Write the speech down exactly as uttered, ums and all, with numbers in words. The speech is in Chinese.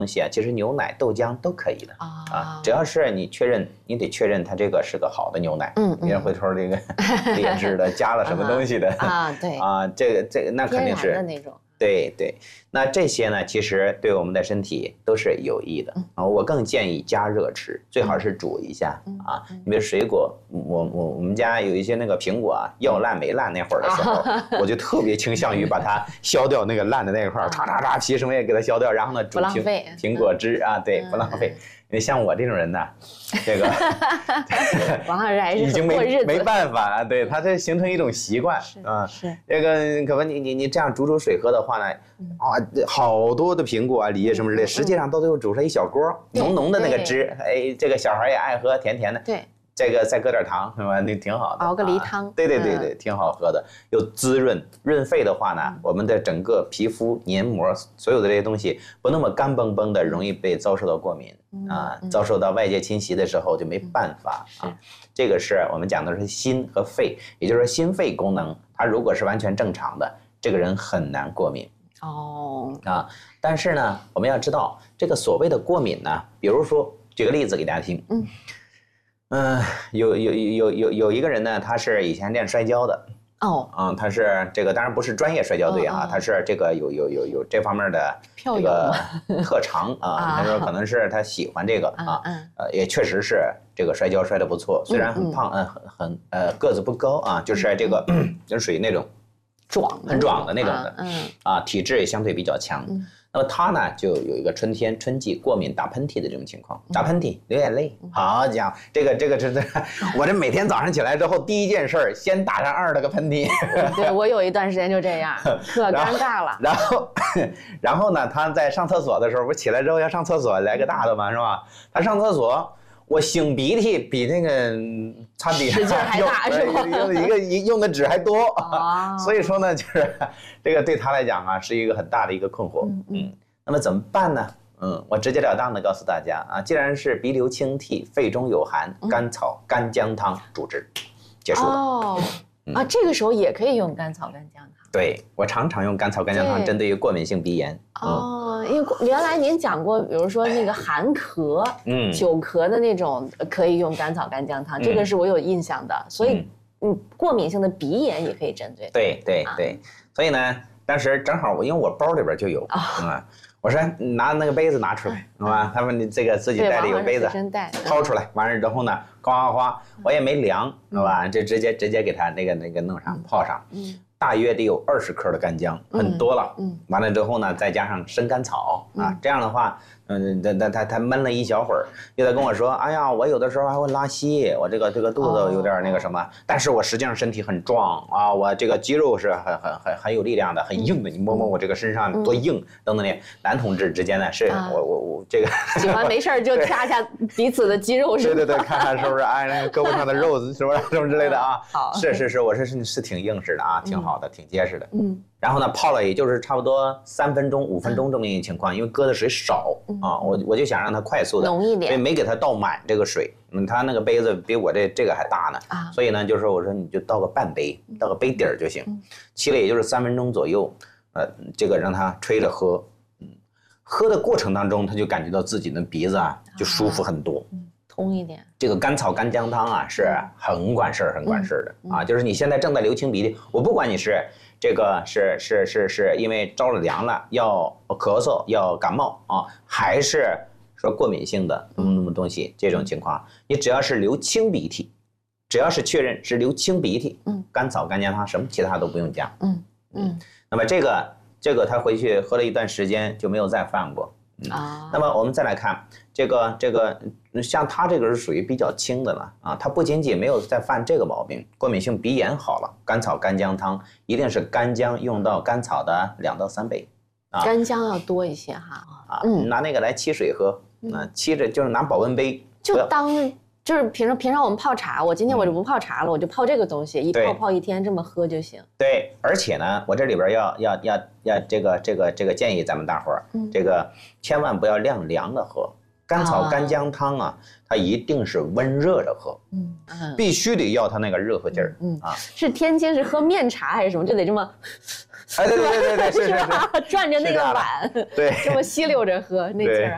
东西啊，其实牛奶、豆浆都可以的啊, 啊，只要是你确认，你得确认它这个是个好的牛奶，嗯，别人回头这个劣质的加了什么东西的啊，对啊，这个这个那肯定是天然的那种。 对对，那这些呢，其实对我们的身体都是有益的啊。我更建议加热吃，最好是煮一下啊。你比如水果，我我我们家有一些那个苹果啊，要烂没烂那会儿的时候，我就特别倾向于把它削掉那个烂的那块儿，唰唰唰，皮什么也给它削掉，然后呢煮苹苹果汁啊，对，不浪费。因为像我这种人呢，这个王老师还是已经没没办法，对他这形成一种习惯啊。 是这个可不，你你你这样煮煮水喝的话呢，啊，好多的苹果啊、梨什么之类，实际上到最后煮成一小锅，浓浓的那个汁，哎，这个小孩也爱喝，甜甜的。 对。 这个再搁点糖是吧？那挺好的， 熬个梨汤。 对对对对，挺好喝的，又滋润润肺的话呢，我们的整个皮肤黏膜所有的这些东西不那么干绷绷的，容易被遭受到过敏啊，遭受到外界侵袭的时候就没办法啊。这个是我们讲的是心和肺，也就是说心肺功能，它如果是完全正常的，这个人很难过敏。 哦啊，但是呢，我们要知道这个所谓的过敏呢，比如说举个例子给大家听，嗯。嗯，有有有有有一个人呢，他是以前练摔跤的哦， 嗯，他是这个当然不是专业摔跤队啊，他是这个有有有有这方面的这个特长啊，他说可能是他喜欢这个啊，呃，也确实是这个摔跤摔得不错，虽然很胖，嗯，很很呃个子不高啊，就是这个就是属于那种壮很壮的那种的，嗯啊，体质也相对比较强。那么他呢，就有一个春天春季过敏打喷嚏的这种情况，打喷嚏、流眼泪。好家伙，这个这个这这，我这每天早上起来之后，第一件事儿先打上二十个喷嚏。 对，我有一段时间就这样，可尴尬了。 然后，然后呢，他在上厕所的时候，不起来之后要上厕所来个大的嘛，是吧？他上厕所。我擤鼻涕比那个擦笔使劲还大是吧？ 用一个用的纸还多，哦、所以说呢，就是这个对他来讲啊，是一个很大的一个困惑。嗯，嗯那么怎么办呢？嗯，我直截了当的告诉大家啊，既然是鼻流清涕、肺中有寒，甘草干姜汤主之，结束了。 哦，嗯、啊，这个时候也可以用甘草干姜汤。 对，我常常用甘草干姜汤针对于过敏性鼻炎。 哦，因为原来您讲过，比如说那个寒咳、嗯，久咳的那种，可以用甘草干姜汤，这个是我有印象的。所以，嗯，过敏性的鼻炎也可以针对。 对对对，所以呢，当时正好我因为我包里边就有啊，我说拿那个杯子拿出来，好吧？他们你这个自己带的有杯子，掏出来，完了之后呢，哗哗哗，我也没量，好吧？就直接直接给他那个那个弄上泡上。嗯。大约得有二十克的干姜，很多了。嗯，完了之后呢，再加上生甘草啊，这样的话，嗯，他他他他闷了一小会儿，又在跟我说，哎呀，我有的时候还会拉稀，我这个这个肚子有点那个什么，但是我实际上身体很壮啊，我这个肌肉是很很很很有力量的，很硬的，你摸摸我这个身上多硬，等等的。男同志之间呢，是我我我这个喜欢没事就掐掐彼此的肌肉， 对对对，看看是不是哎那个胳膊上的肉是不是什么之类的啊？ 好， 是是是，我是是是挺硬实的啊，挺好。好的，挺结实的。嗯，然后呢，泡了也就是差不多三分钟、五分钟这么一个情况，因为搁的水少啊，我我就想让它快速的浓一点， 所以没给它倒满这个水。嗯，它那个杯子比我这这个还大呢啊，所以呢，就是我说你就倒个半杯，倒个杯底儿就行。沏了也就是三分钟左右，呃，这个让它吹着喝。嗯，喝的过程当中，他就感觉到自己的鼻子啊就舒服很多。 通一点， 这个甘草干姜汤啊是很管事儿、很管事儿的、嗯、啊！就是你现在正在流清鼻涕，我不管你是这个是是是是因为着了凉了要咳嗽要感冒啊，还是说过敏性的什么什么东西这种情况，你只要是流清鼻涕，只要是确认是流清鼻涕，嗯，甘草干姜汤什么其他都不用加，嗯嗯，那么这个这个他回去喝了一段时间就没有再犯过。啊、嗯，那么我们再来看这个这个，像他这个是属于比较轻的了啊，他不仅仅没有再犯这个毛病，过敏性鼻炎好了，甘草干姜汤一定是干姜用到甘草的两到三倍， 啊，干姜要多一些哈， 啊，嗯，拿那个来沏水喝，啊，沏着就是拿保温杯， 就当就是平常平常我们泡茶，我今天我就不泡茶了，嗯、我就泡这个东西，一泡泡一天这么喝就行。 对，而且呢，我这里边要要要要这个这个这个建议咱们大伙儿，嗯、这个千万不要晾凉的喝。甘草干姜汤啊，它一定是温热的喝，嗯嗯，必须得要它那个热乎劲儿，嗯啊。 是天津是喝面茶还是什么？就得这么， 哎对对对对对，是是是，转着那个碗， 对， 这么吸溜着喝那劲儿。